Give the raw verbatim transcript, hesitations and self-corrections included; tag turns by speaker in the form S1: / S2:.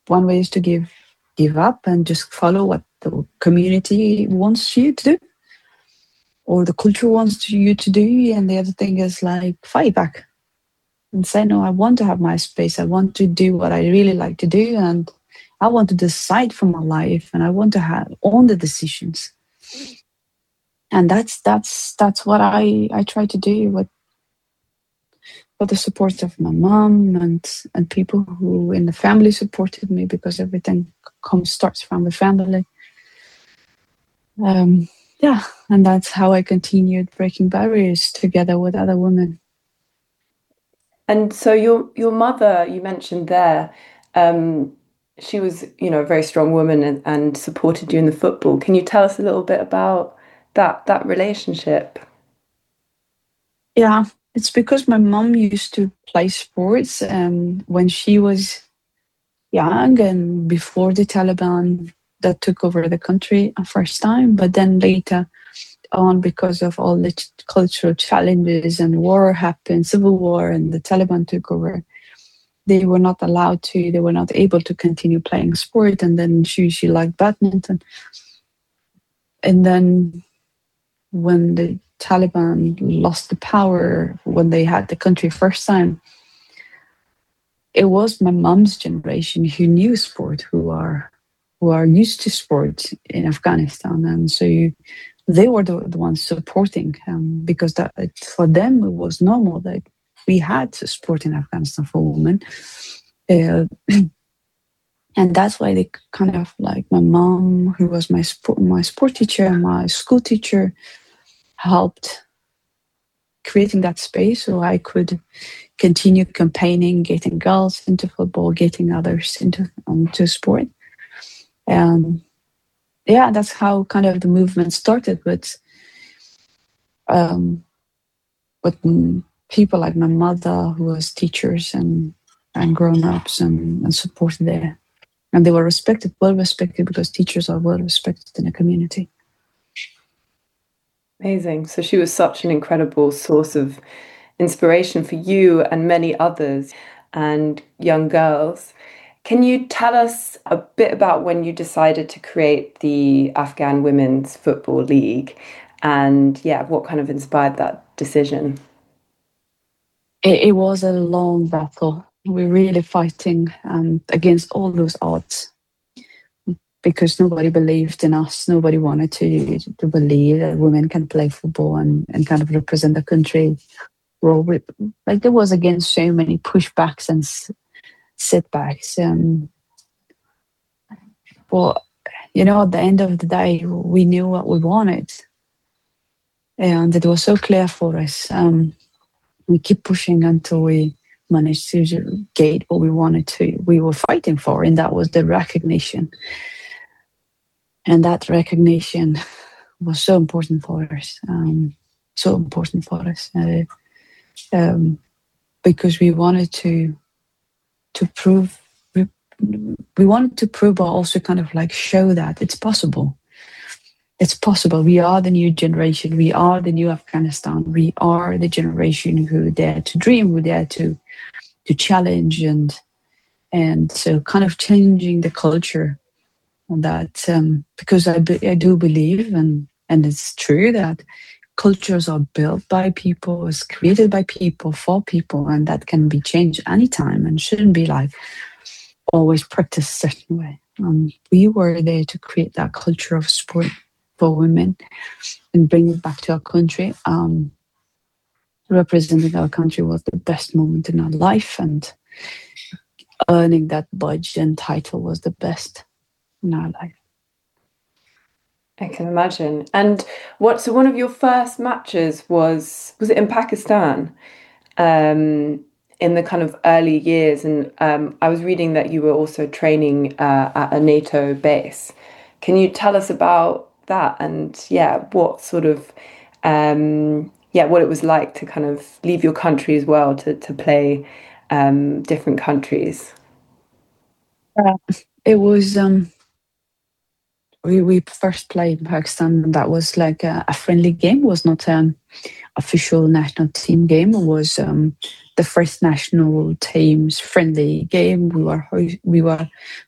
S1: one way is to give give up and just follow what the community wants you to do, or the culture wants you to do, and the other thing is like fight back and say, no, I want to have my space. I want to do what I really like to do, and I want to decide for my life, and I want to have own the decisions. And that's that's that's what I I try to do with with the support of my mom and and people who in the family supported me, because everything comes starts from the family. Um, yeah, and that's how I continued breaking barriers together with other women.
S2: And so your your mother, you mentioned there, um, she was, you know, a very strong woman and, and supported you in the football. Can you tell us a little bit about that that relationship?
S1: Yeah, it's because my mom used to play sports um, when she was young and before the Taliban that took over the country a first time, but then later on, because of all the ch- cultural challenges and war happened, civil war, and the Taliban took over, they were not allowed to, they were not able to continue playing sport. And then she, she liked badminton. And then when the Taliban lost the power, when they had the country first time, it was my mom's generation who knew sport, who are who are used to sport in Afghanistan, and so you, they were the, the ones supporting um, because that for them it was normal that we had sport in Afghanistan for women, uh, and that's why they kind of like my mom, who was my sport my sport teacher and my school teacher, helped creating that space so I could continue campaigning, getting girls into football, getting others into into sport. And yeah, that's how kind of the movement started with um, with people like my mother, who was teachers and and grown ups and, and supported there. And they were respected, well respected, because teachers are well respected in a community.
S2: Amazing. So she was such an incredible source of inspiration for you and many others and young girls. Can you tell us a bit about when you decided to create the Afghan Women's Football League and, yeah, what kind of inspired that decision?
S1: It, it was a long battle. We're really fighting um, against all those odds, because nobody believed in us. Nobody wanted to, to believe that women can play football and, and kind of represent the country. Well, like there was again so many pushbacks and setbacks. Um, well, you know, at the end of the day, we knew what we wanted, and it was so clear for us. Um, we keep pushing until we managed to get what we wanted to. We were fighting for, and that was the recognition. And that recognition was so important for us. Um, so important for us, uh, um, because we wanted to to prove we, we wanted to prove, but also kind of like show that it's possible. It's possible. We are the new generation. We are the new Afghanistan. We are the generation who dare to dream, who dare to to challenge, and and so kind of changing the culture on that. Um, because I be, I do believe, and and it's true that cultures are built by people, is created by people for people, and that can be changed anytime and shouldn't be like always practiced a certain way. Um, we were there to create that culture of sport for women and bring it back to our country. Um, representing our country was the best moment in our life, and earning that badge and title was the best in our life.
S2: I can imagine. And what, so one of your first matches was, was it in Pakistan? Um, in the kind of early years, and um, I was reading that you were also training uh, at a NATO base. Can you tell us about that and yeah, what sort of um, yeah, what it was like to kind of leave your country as well to to play um, different countries?
S1: Uh, it was um, we we first played in Pakistan, and that was like a, a friendly game. It was not an official national team game. It was um, the first national team's friendly game. We were ho- we were